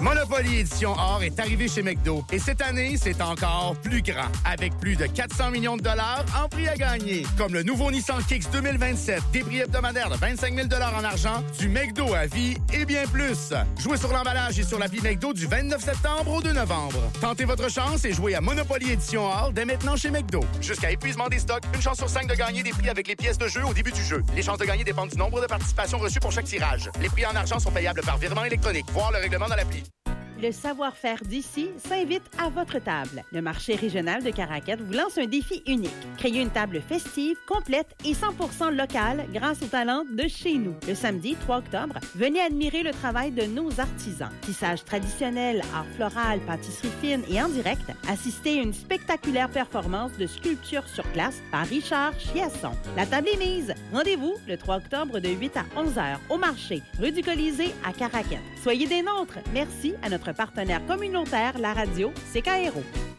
Monopoly Édition Or est arrivé chez McDo. Et cette année, c'est encore plus grand. Avec plus de 400 millions de dollars en prix à gagner. Comme le nouveau Nissan Kicks 2027. Des prix hebdomadaires de 25 000 en argent. Du McDo à vie et bien plus. Jouez sur l'emballage et sur l'appli McDo du 29 septembre au 2 novembre. Tentez votre chance et jouez à Monopoly Édition Or dès maintenant chez McDo. Jusqu'à épuisement des stocks, une chance sur 5 de gagner des prix avec les pièces de jeu au début du jeu. Les chances de gagner dépendent du nombre de participations reçues pour chaque tirage. Les prix en argent sont payables par virement électronique. Voir le règlement dans l'appli. Le savoir-faire d'ici s'invite à votre table. Le marché régional de Caraquette vous lance un défi unique. Créer une table festive, complète et 100% locale grâce aux talents de chez nous. Le samedi 3 octobre, venez admirer le travail de nos artisans. Tissage traditionnel, art floral, pâtisserie fine et en direct, assistez à une spectaculaire performance de sculpture sur glace par Richard Chiasson. La table est mise. Rendez-vous le 3 octobre de 8 à 11 heures au marché, rue du Colisée à Caraquette. Soyez des nôtres. Merci à notre partenaire communautaire, la radio CKRO.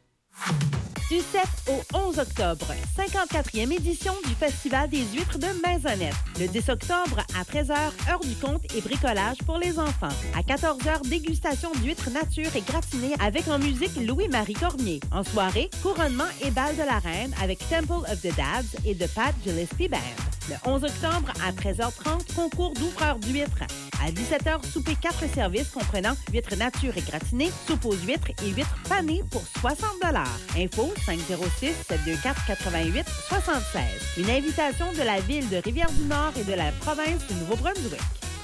Du 7 au 11 octobre, 54e édition du Festival des huîtres de Maisonnette. Le 10 octobre, à 13h, heure du conte et bricolage pour les enfants. À 14h, dégustation d'huîtres nature et gratinées avec en musique Louis-Marie Cormier. En soirée, couronnement et bal de la reine avec Temple of the Dads et The Pat Gillespie Band. Le 11 octobre, à 13h30, concours d'ouvreurs d'huîtres. À 17h, souper 4 services comprenant huîtres nature et gratinées, soupe aux huîtres et huîtres panées pour 60 $. Info 506-724-88-76. Une invitation de la ville de Rivière-du-Nord et de la province du Nouveau-Brunswick.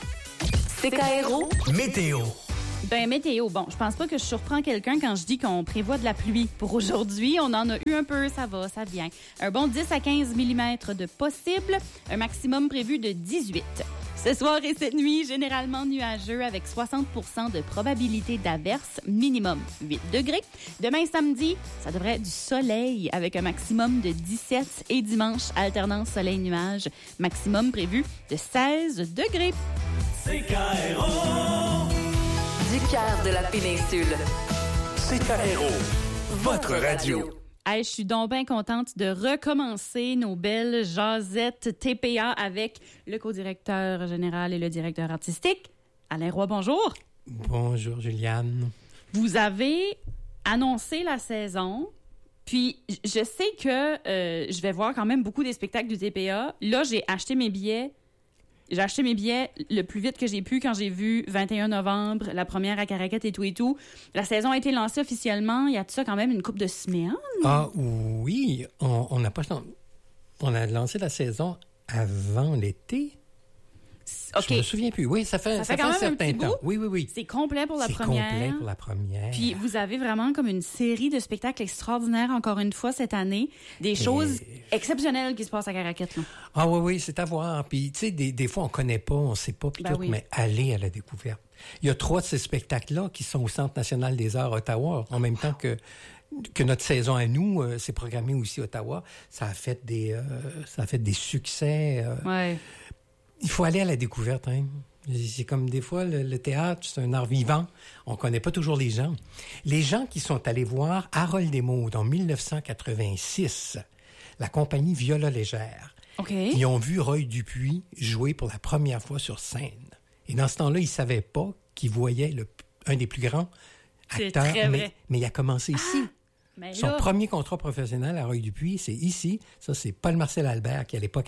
CKRO Météo. Ben, météo, bon, je pense pas que je surprends quelqu'un quand je dis qu'on prévoit de la pluie. Pour aujourd'hui, on en a eu un peu, ça va, ça vient. Un bon 10 à 15 mm de possible, un maximum prévu de 18. Ce soir et cette nuit, généralement nuageux avec 60% de probabilité d'averse, minimum 8 degrés. Demain samedi, ça devrait être du soleil avec un maximum de 17 et dimanche, alternance soleil-nuage, maximum prévu de 16 degrés. CKRO. Du cœur de la péninsule. CKRO, votre radio. Hey, je suis donc bien contente de recommencer nos belles jasettes TPA avec le co-directeur général et le directeur artistique. Alain Roy, bonjour. Bonjour, Juliane. Vous avez annoncé la saison, puis je sais que je vais voir quand même beaucoup des spectacles du TPA. Là, j'ai acheté mes billets. J'ai acheté mes billets le plus vite que j'ai pu quand j'ai vu 21 novembre, la première à Caraquette et tout et tout. La saison a été lancée officiellement. Il y a de ça quand même une couple de semaines. Ah oui, on a lancé la saison avant l'été. OK. Je me souviens plus. Oui, ça fait quand même un certain un petit temps. bout. Oui. C'est complet pour la C'est première. complet pour la première. Puis vous avez vraiment comme une série de spectacles extraordinaires encore une fois cette année. Des choses exceptionnelles qui se passent à Caraquette. Là. Ah oui, c'est à voir. Puis tu sais, des fois on connaît pas, on sait pas, puis tout, oui. mais allez à la découverte. Il y a 3 de ces spectacles-là qui sont au Centre national des arts Ottawa, en même temps que notre saison à nous, c'est programmé aussi à Ottawa. Ça a fait des succès. Ouais. Il faut aller à la découverte, hein. C'est comme des fois, le théâtre, c'est un art vivant. On connaît pas toujours les gens. Les gens qui sont allés voir Harold Desmaudes en 1986, la compagnie Viola Légère, ils ont vu Roy Dupuis jouer pour la première fois sur scène. Et dans ce temps-là, ils savaient pas qu'ils voyaient un des plus grands acteurs, mais il a commencé ici. Son premier contrat professionnel à Roy Dupuis, c'est ici. Ça, c'est Paul-Marcel Albert, qui à l'époque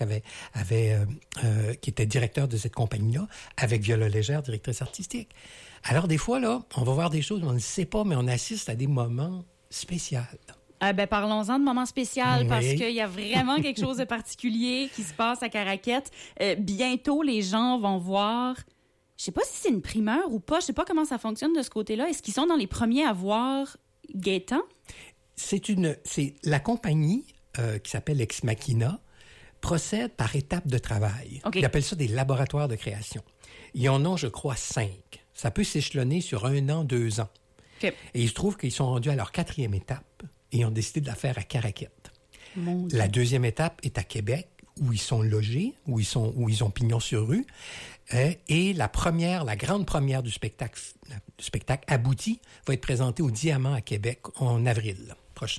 qui était directeur de cette compagnie-là, avec Viola Légère, directrice artistique. Alors, des fois, là, on va voir des choses, on ne sait pas, mais on assiste à des moments spéciaux. Parlons-en de moments spéciaux, Oui. parce qu'il y a vraiment quelque chose de particulier qui se passe à Caraquette. Bientôt, les gens vont voir... Je sais pas si c'est une primeur ou pas. Je sais pas comment ça fonctionne de ce côté-là. Est-ce qu'ils sont dans les premiers à voir Gaétan? C'est la compagnie qui s'appelle Ex Machina procède par étapes de travail. Okay. Ils appellent ça des laboratoires de création. Ils en ont, je crois, 5. Ça peut s'échelonner sur 1 an, 2 ans. Okay. Et il se trouve qu'ils sont rendus à leur 4e étape et ils ont décidé de la faire à Caraquette. La 2e étape est à Québec, où ils sont logés, où ils ont pignon sur rue. Et la grande première du spectacle abouti va être présentée au Diamant à Québec en avril prochain.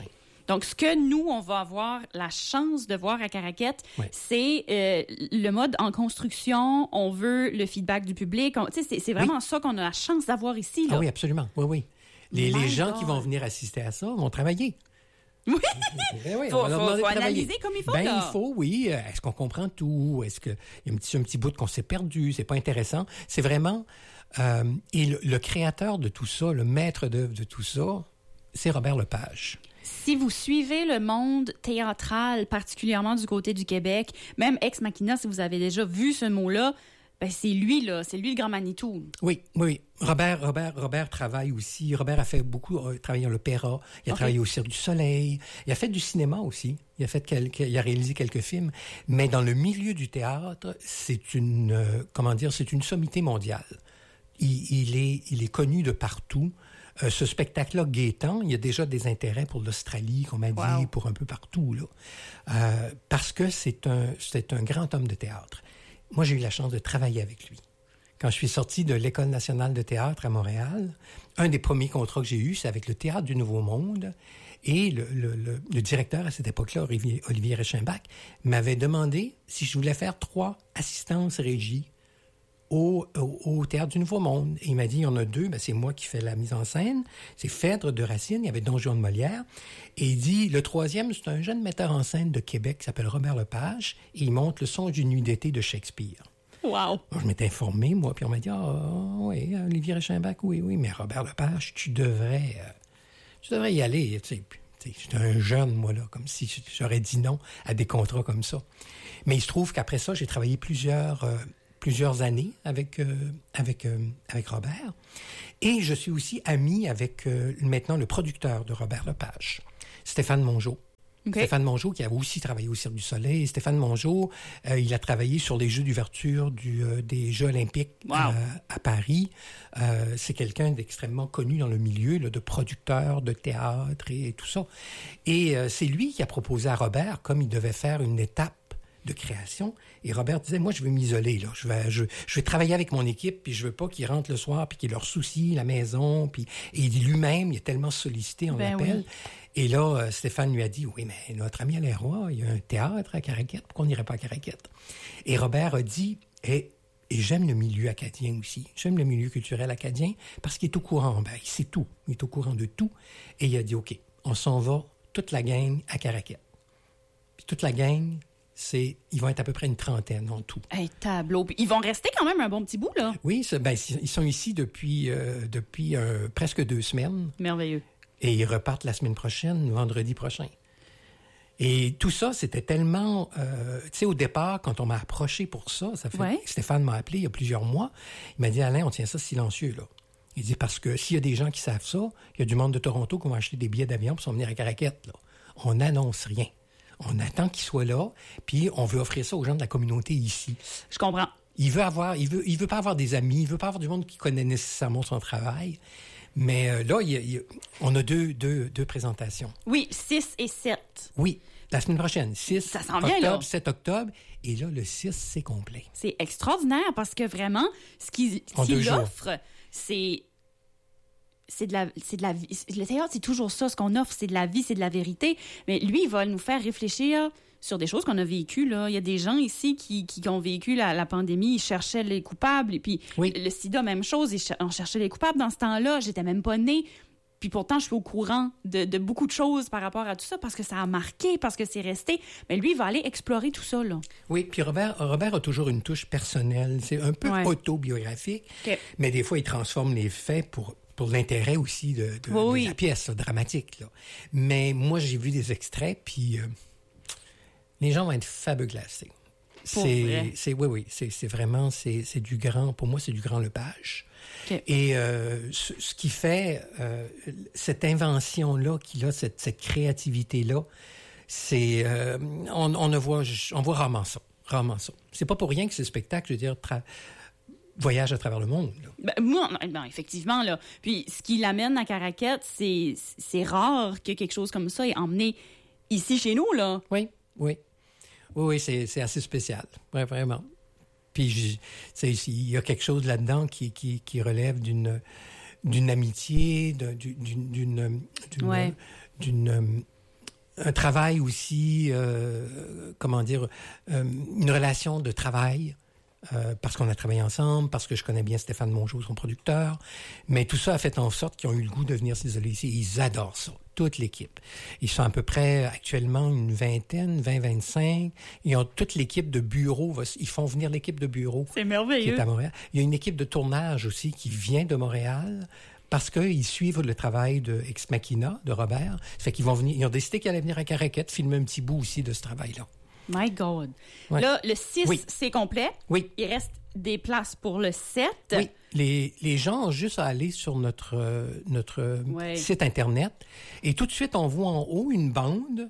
Donc, ce que nous, on va avoir la chance de voir à Caraquette, c'est le mode en construction. On veut le feedback du public. C'est vraiment ça qu'on a la chance d'avoir ici. Là. Ah oui, absolument. Oui. Les gens qui vont venir assister à ça vont travailler. Oui, il faut analyser comme il faut. Il faut, oui. Est-ce qu'on comprend tout? Est-ce qu'il y a un petit bout qu'on s'est perdu? C'est pas intéressant. C'est vraiment... et le créateur de tout ça, le maître d'œuvre de tout ça, c'est Robert Lepage. Si vous suivez le monde théâtral, particulièrement du côté du Québec, même Ex Machina, si vous avez déjà vu ce mot-là, ben c'est lui, là. C'est lui le grand Manitou. Oui. Robert travaille aussi. Robert a fait beaucoup, travaillé à l'opéra. Il a travaillé au Cirque du Soleil. Il a fait du cinéma aussi. Il a réalisé quelques films. Mais dans le milieu du théâtre, c'est une sommité mondiale. Il est connu de partout. Ce spectacle-là, Gaétan, il y a déjà des intérêts pour l'Australie, qu'on m'a dit, pour un peu partout, là. Parce que c'est un grand homme de théâtre. Moi, j'ai eu la chance de travailler avec lui. Quand je suis sorti de l'École nationale de théâtre à Montréal, un des premiers contrats que j'ai eus, c'est avec le Théâtre du Nouveau Monde. Et le directeur à cette époque-là, Olivier Reichenbach, m'avait demandé si je voulais faire 3 assistances régies au Théâtre du Nouveau Monde. Et il m'a dit, il y en a 2, c'est moi qui fais la mise en scène. C'est Phèdre de Racine, il y avait Don Juan de Molière. Et il dit, le 3e, c'est un jeune metteur en scène de Québec qui s'appelle Robert Lepage, et il monte Le songe d'une nuit d'été de Shakespeare. Wow! Alors, je m'étais informé, moi, puis on m'a dit, oui, Olivier Reichenbach, oui, mais Robert Lepage, tu devrais y aller. J'étais un jeune, moi, là, comme si j'aurais dit non à des contrats comme ça. Mais il se trouve qu'après ça, j'ai travaillé plusieurs années avec Robert. Et je suis aussi ami avec maintenant le producteur de Robert Lepage, Stéphane Mongeau. Okay. Stéphane Mongeau, qui a aussi travaillé au Cirque du Soleil. Stéphane Mongeau, il a travaillé sur les jeux d'ouverture des Jeux olympiques à Paris. C'est quelqu'un d'extrêmement connu dans le milieu, là, de producteur de théâtre et tout ça. Et c'est lui qui a proposé à Robert, comme il devait faire une étape de création. Et Robert disait, moi, je veux m'isoler, là. Je vais travailler avec mon équipe, puis je veux pas qu'ils rentrent le soir, puis qu'ils leur soucient la maison. Et il dit lui-même, il est tellement sollicité, on l'appelle. Oui. Et là, Stéphane lui a dit, oui, mais notre ami Alain Roy, il y a un théâtre à Caraquette, pourquoi on n'irait pas à Caraquette? Et Robert a dit, et j'aime le milieu acadien aussi, j'aime le milieu culturel acadien, parce qu'il est au courant, il sait tout, il est au courant de tout. Et il a dit, OK, on s'en va, toute la gang à Caraquette. Puis toute la gang, ils vont être à peu près une trentaine en tout. Hey, tableau. Ils vont rester quand même un bon petit bout, là. Oui, ils sont ici depuis presque 2 semaines. Merveilleux. Et ils repartent la semaine prochaine, vendredi prochain. Et tout ça, c'était tellement... tu sais, au départ, quand on m'a approché pour ça, Stéphane m'a appelé il y a plusieurs mois. Il m'a dit, Alain, on tient ça silencieux, là. Il dit, parce que s'il y a des gens qui savent ça, il y a du monde de Toronto qui vont acheter des billets d'avion pour s'en venir à Caraquette, là. On n'annonce rien. On attend qu'il soit là, puis on veut offrir ça aux gens de la communauté ici. Je comprends. Il veut pas avoir des amis, il veut pas avoir du monde qui connaît nécessairement son travail. Mais là, on a deux présentations. Oui, 6 et 7. Oui, la semaine prochaine, 6 ça s'en vient, octobre, là. 7 octobre. Et là, le 6, c'est complet. C'est extraordinaire parce que vraiment, ce qu'il offre, c'est de la vie. Le théâtre, c'est toujours ça. Ce qu'on offre, c'est de la vie, c'est de la vérité. Mais lui, il va nous faire réfléchir sur des choses qu'on a vécues, là. Il y a des gens ici qui ont vécu la pandémie, ils cherchaient les coupables. Et puis, le sida, même chose, on cherchait les coupables dans ce temps-là. J'étais même pas née. Puis pourtant, je suis au courant de beaucoup de choses par rapport à tout ça parce que ça a marqué, parce que c'est resté. Mais lui, il va aller explorer tout ça, là. Oui, puis Robert a toujours une touche personnelle. C'est un peu autobiographique, mais des fois, il transforme les faits pour l'intérêt aussi de la pièce, là, dramatique. Là. Mais moi, j'ai vu des extraits, puis les gens vont être fabeux glacés. C'est vraiment, c'est du grand, pour moi, c'est du grand Lepage. Okay. Et ce qui fait cette invention-là qu'il a, cette créativité-là, c'est, on voit rarement ça. C'est pas pour rien que ce spectacle, je veux dire, voyage à travers le monde. Moi, effectivement, là. Puis, ce qui l'amène à Caraquette, c'est rare que quelque chose comme ça ait emmené ici, chez nous, là. Oui, c'est assez spécial. Ouais, vraiment. Puis, il y a quelque chose là-dedans qui relève d'une amitié, un travail aussi, une relation de travail, parce qu'on a travaillé ensemble, parce que je connais bien Stéphane Mongeau, son producteur. Mais tout ça a fait en sorte qu'ils ont eu le goût de venir s'isoler ici. Ils adorent ça, toute l'équipe. Ils sont à peu près actuellement une vingtaine, 20-25. Ils ont toute l'équipe de bureau. Ils font venir l'équipe de bureau. C'est merveilleux. Qui est à Montréal. Il y a une équipe de tournage aussi qui vient de Montréal parce qu'ils suivent le travail de Ex Machina, de Robert. Ça fait qu'ils vont venir. Ils ont décidé qu'ils allaient venir à Caraquette filmer un petit bout aussi de ce travail-là. My God. Ouais. Là, le 6, c'est complet. Oui. Il reste des places pour le 7. Oui. Les gens ont juste à aller sur notre site Internet et tout de suite, on voit en haut une bande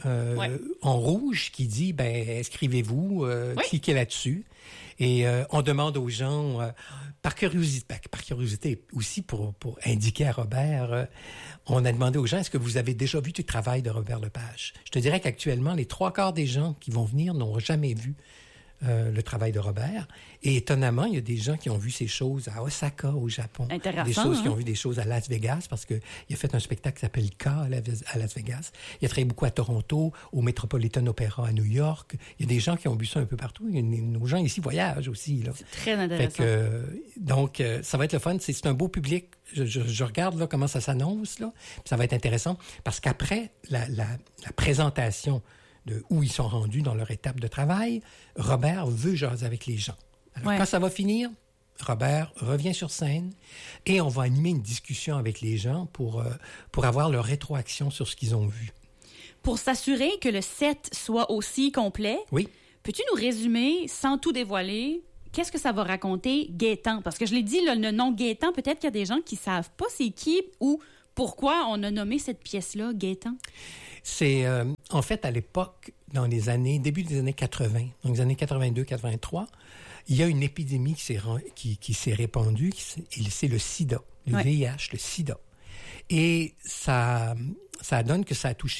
en rouge qui dit, inscrivez-vous, cliquez là-dessus. Et on demande aux gens, par curiosité aussi pour indiquer à Robert, on a demandé aux gens, est-ce que vous avez déjà vu du travail de Robert Lepage? Je te dirais qu'actuellement, les 3/4 des gens qui vont venir n'ont jamais vu le travail de Robert. Et étonnamment, il y a des gens qui ont vu ces choses à Osaka, au Japon. Intéressant, des choses qui ont vu des choses à Las Vegas, parce qu'il a fait un spectacle qui s'appelle K à Las Vegas. Il a travaillé beaucoup à Toronto, au Metropolitan Opera à New York. Il y a des gens qui ont vu ça un peu partout. Nos gens ici voyagent aussi. Là. C'est très intéressant. Donc, ça va être le fun. C'est un beau public. Je regarde là, comment ça s'annonce. Là. Ça va être intéressant, parce qu'après la présentation de où ils sont rendus dans leur étape de travail, Robert veut jaser avec les gens. Alors, quand ça va finir, Robert revient sur scène et on va animer une discussion avec les gens pour avoir leur rétroaction sur ce qu'ils ont vu. Pour s'assurer que le set soit aussi complet, peux-tu nous résumer, sans tout dévoiler, qu'est-ce que ça va raconter Gaétan? Parce que je l'ai dit, le nom Gaétan, peut-être qu'il y a des gens qui ne savent pas c'est qui ou pourquoi on a nommé cette pièce-là Gaétan. C'est, en fait, à l'époque, début des années 80, donc les années 82-83, il y a une épidémie qui s'est répandue, c'est le sida, le VIH, le sida. Et ça donne que ça a touché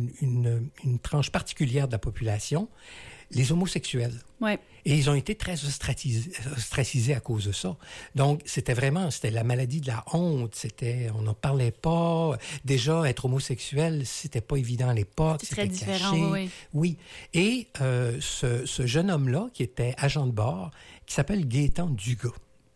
une tranche particulière de la population, les homosexuels. Ouais. Et ils ont été très ostracisés à cause de ça. Donc, c'était la maladie de la honte. On n'en parlait pas. Déjà, être homosexuel, c'était pas évident à l'époque. C'était très différent, caché. Oui. Et ce jeune homme-là, qui était agent de bord, qui s'appelle Gaétan Dugas.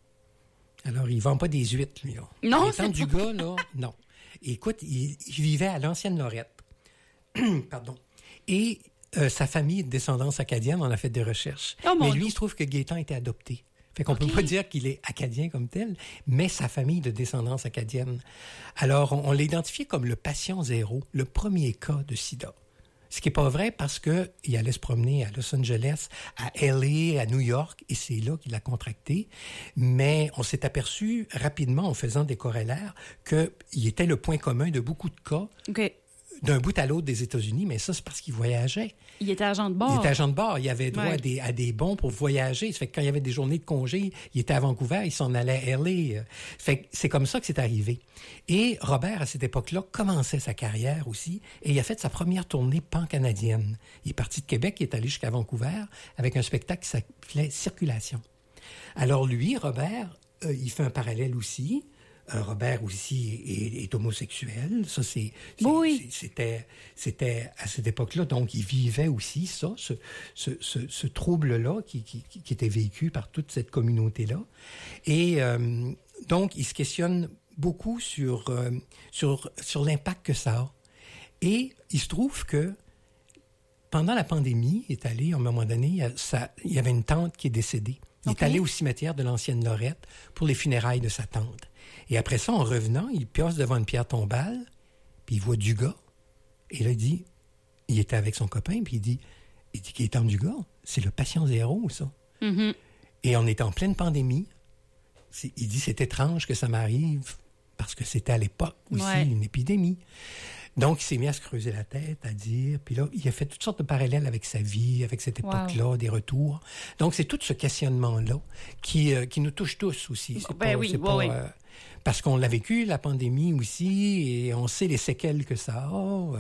Alors, il vend pas des huîtres, lui. Là. Non, Gaétan Dugas, là, non. Écoute, il vivait à l'ancienne Lorette. Pardon. Et sa famille est de descendance acadienne, on a fait des recherches. Mais lui, il se trouve que Gaétan était adopté. Fait qu'on peut pas dire qu'il est acadien comme tel, mais sa famille de descendance acadienne. Alors, on l'a identifié comme le patient zéro, le premier cas de sida. Ce qui n'est pas vrai parce qu'il allait se promener à Los Angeles, à LA, à New York, et c'est là qu'il a contracté. Mais on s'est aperçu rapidement, en faisant des corrélaires, qu'il était le point commun de beaucoup de cas. D'un bout à l'autre des États-Unis, mais ça, c'est parce qu'il voyageait. Il était agent de bord. Il avait droit à des bons pour voyager. Ça fait que quand il y avait des journées de congé, il était à Vancouver, il s'en allait à LA. Fait que c'est comme ça que c'est arrivé. Et Robert, à cette époque-là, commençait sa carrière aussi, et il a fait sa première tournée pan-canadienne. Il est parti de Québec, il est allé jusqu'à Vancouver avec un spectacle qui s'appelait Circulation. Alors lui, Robert, il fait un parallèle aussi. Robert aussi est homosexuel. Ça, c'était à cette époque-là. Donc, il vivait aussi ça, ce trouble-là qui était vécu par toute cette communauté-là. Et donc, il se questionne beaucoup sur l'impact que ça a. Et il se trouve que pendant la pandémie, il est allé, à un moment donné, il y avait une tante qui est décédée. Il est allé au cimetière de l'ancienne Lorette pour les funérailles de sa tante. Et après ça, en revenant, il pioche devant une pierre tombale, puis il voit Dugas. Et là, il était avec son copain, puis il dit Gaétan Dugas, c'est le patient zéro, ça. Mm-hmm. Et on était en pleine pandémie. Il dit, c'est étrange que ça m'arrive, parce que c'était à l'époque aussi une épidémie. Donc, il s'est mis à se creuser la tête, à dire... Puis là, il a fait toutes sortes de parallèles avec sa vie, avec cette époque-là, des retours. Donc, c'est tout ce questionnement-là qui nous touche tous aussi. Parce qu'on l'a vécu, la pandémie aussi, et on sait les séquelles que ça a.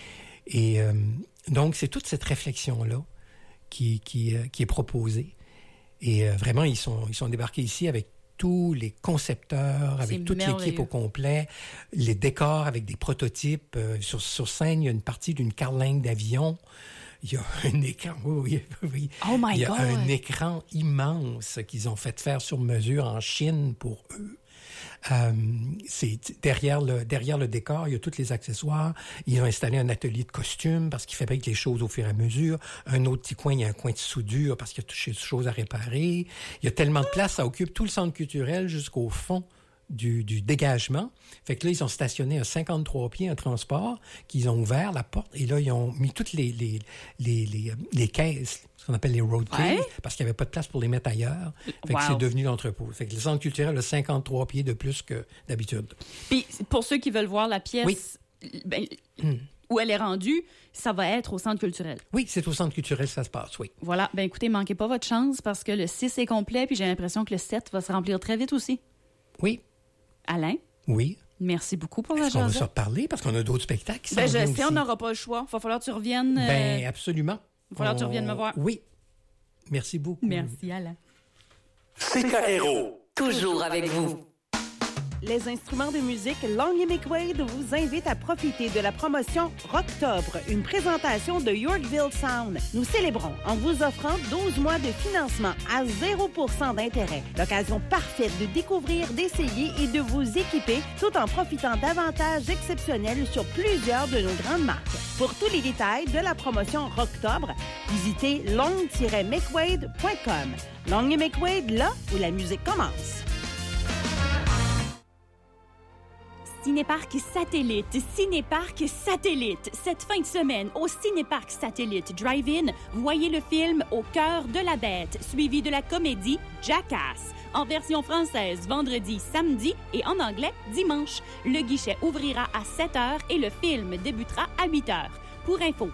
Donc, c'est toute cette réflexion-là qui est proposée. Et vraiment, ils sont débarqués ici avec tous les concepteurs, avec toute l'équipe au complet, les décors avec des prototypes. Sur scène, il y a une partie d'une carlingue d'avion. Il y a un écran, oui. Oh my God! Il y a un écran immense qu'ils ont fait faire sur mesure en Chine pour eux. C'est derrière le décor, il y a tous les accessoires. Ils ont installé un atelier de costumes parce qu'ils fabriquent les choses au fur et à mesure. Un autre petit coin, il y a un coin de soudure parce qu'il y a des choses à réparer. Il y a tellement de place, ça occupe tout le centre culturel jusqu'au fond du dégagement. Fait que là, ils ont stationné à 53 pieds un transport, qu'ils ont ouvert la porte et là, ils ont mis toutes les caisses, ce qu'on appelle les road cases, parce qu'il n'y avait pas de place pour les mettre ailleurs. Fait que c'est devenu l'entrepôt. Fait que le centre culturel a 53 pieds de plus que d'habitude. Puis, pour ceux qui veulent voir la pièce, où elle est rendue, ça va être au centre culturel. Oui, c'est au centre culturel, ça se passe, oui. Voilà. Ben écoutez, manquez pas votre chance parce que le 6 est complet, puis j'ai l'impression que le 7 va se remplir très vite aussi. Oui. Alain? Oui. Merci beaucoup pour la jasette. On va se reparler parce qu'on a d'autres spectacles qui je sais, on n'aura pas le choix. Il va falloir que tu reviennes. Absolument. Il va falloir que tu reviennes me voir. Oui. Merci beaucoup. Merci, Alain. CKRO. Toujours avec vous. Les instruments de musique Long & McQuaid vous invitent à profiter de la promotion Rocktobre, une présentation de Yorkville Sound. Nous célébrons en vous offrant 12 mois de financement à 0% d'intérêt. L'occasion parfaite de découvrir, d'essayer et de vous équiper tout en profitant d'avantages exceptionnels sur plusieurs de nos grandes marques. Pour tous les détails de la promotion Rocktobre, visitez long-mcquaid.com. Long & McQuaid, là où la musique commence. Cinéparc Satellite. Cette fin de semaine, au Cinéparc Satellite Drive-In, voyez le film Au cœur de la bête, suivi de la comédie Jackass. En version française, vendredi, samedi et en anglais, dimanche. Le guichet ouvrira à 7h et le film débutera à 8h. Pour info,